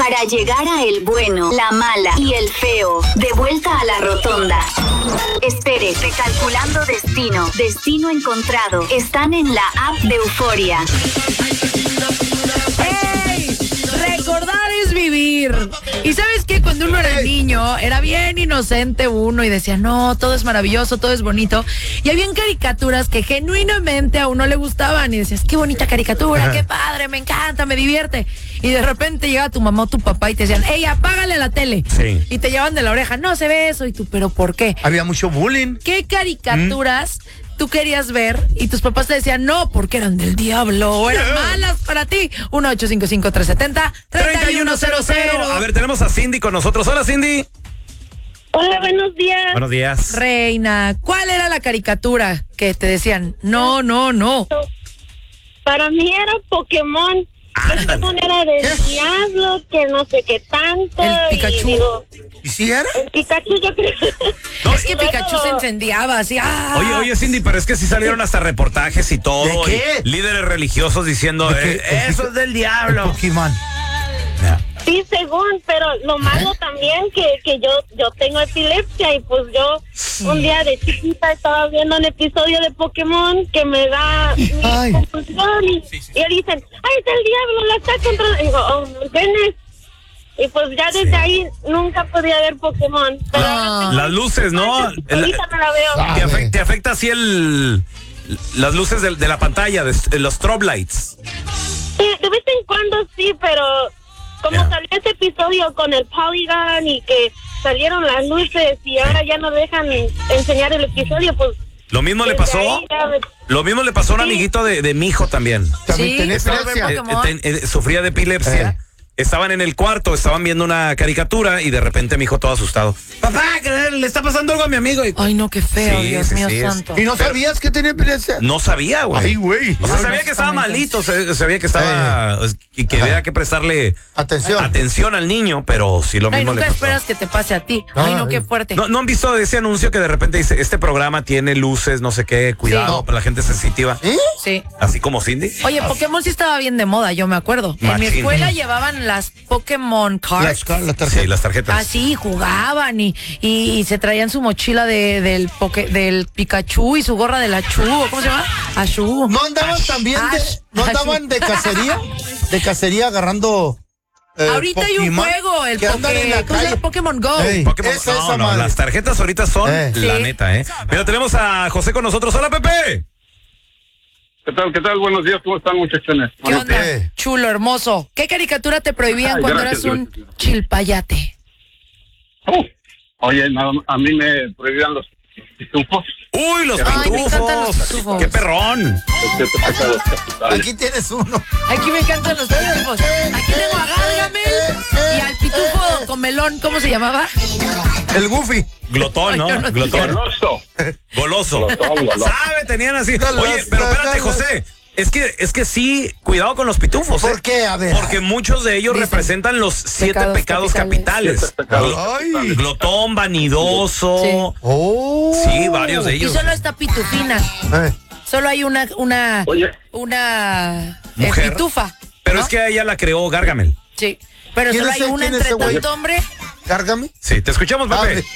Para llegar a el bueno, la mala y el feo, de vuelta a la rotonda. Espere, recalculando destino. Destino encontrado. Están en la app de Euforia. ¡Ey! Recordar es vivir. Y ¿sabes qué? Cuando uno era niño, era bien inocente uno y decía, no, todo es maravilloso, todo es bonito. Y habían caricaturas que genuinamente a uno le gustaban y decías, qué bonita caricatura, qué padre, me encanta, me divierte. Y de repente llegaba tu mamá o tu papá y te decían, ¡ey, apágale la tele! Sí. Y te llevaban de la oreja, no se ve eso. Y tú, ¿pero por qué? Había mucho bullying. ¿Qué caricaturas tú querías ver y tus papás te decían no porque eran del diablo o eran malas para ti? 1-855-370-3100. A ver, tenemos a Cindy con nosotros. Hola, Cindy. Hola, buenos días. Buenos días. Reina, ¿cuál era la caricatura que te decían no? Para mí era Pokémon. Pokémon era del diablo, que no sé qué tanto. El Pikachu. ¿Y si era? El Pikachu, yo creo. No, Es que Pikachu se incendiaba así. Oye, Cindy, pero es que sí salieron hasta reportajes y todo. ¿De qué? Y líderes religiosos diciendo, eso es del diablo. Pokémon. Sí, según, pero lo malo también que yo tengo epilepsia y pues yo un día de chiquita estaba viendo un episodio de Pokémon que me da Ay. confusión y dicen, ¡ay, es el diablo, la está controlando! Y digo, oh, my goodness. Y pues ya desde ahí nunca podía ver Pokémon. Pero Las luces, ¿no? ahorita me la veo. Te afecta así las luces de la pantalla, de los strobe lights. Sí, de vez en cuando sí, pero como salió este episodio con el Polygon y que salieron las luces y ahora ya no dejan enseñar el episodio, pues... Lo mismo le desde pasó. ahí ya Lo mismo le pasó a un amiguito de mi hijo también. También tenés por ver epilepsia. Pokémon. Sufría de epilepsia. Estaban en el cuarto, estaban viendo una caricatura y de repente mi hijo todo asustado. Papá, que le está pasando algo a mi amigo. Ay, no, qué feo, Sí, Dios sí, mío sí, santo. ¿Y no sabías que tenía epilepsia? No sabía, güey. Ay, güey. O sea, sabía que estaba malito, sabía que estaba y que había que prestarle Atención. al niño, pero sí lo Ay, mismo le nunca pasó. esperas que te pase a ti. Ay, no, qué fuerte. ¿No han visto ese anuncio que de repente dice, este programa tiene luces, no sé qué, cuidado, para la gente sensitiva? Sí. Así como Cindy. Oye, Pokémon sí estaba bien de moda, yo me acuerdo. En mi Machín. escuela llevaban las Pokémon cards. La tarjeta. Sí, las tarjetas. Así jugaban y se traían su mochila del Pikachu y su gorra de la Chu, ¿cómo se llama? Ashu. ¿No andaban también no andaban de cacería? De cacería agarrando Ahorita hay un Pokémon juego, el que andan en la ¿cómo se llama? calle. Pokémon Go. Ey. Pokémon. Esa No, madre. las tarjetas ahorita son la Sí. neta, Pero tenemos a José con nosotros. Hola, Pepe. ¿Qué tal? Buenos días, ¿cómo están, muchachones? ¿Qué onda? Chulo, hermoso. ¿Qué caricatura te prohibían Ay, cuando gracias, eras un gracias. chilpayate? Oye, a mí me prohibían los pitufos. Uy, los Ay, me encantan los pitufos. pitufos. Qué perrón. Aquí tienes uno. Aquí me encantan los pitufos. Aquí tengo a Gargamel y al pitufo con melón, ¿cómo se llamaba? El Goofy. Glotón, ¿no? Ay, yo no Glotón. Goloso. Goloso. Goloso. ¿Sabe? Tenían así. Oye, pero espérate, José. Es que sí, cuidado con los pitufos. ¿Por qué? A ver. Porque muchos de ellos Dicen, representan los 7 pecados capitales. Ay. Glotón, vanidoso. Sí. Oh. Sí, varios de Y ellos. solo está pitufina. Solo hay una Oye. Mujer. pitufa. Pero ¿no? es que a ella la creó Gargamel. Sí. Pero ¿Quién solo es hay el- una quién es entre ese güey? tanto hombre. Cárgame. Sí, te escuchamos, Pepe.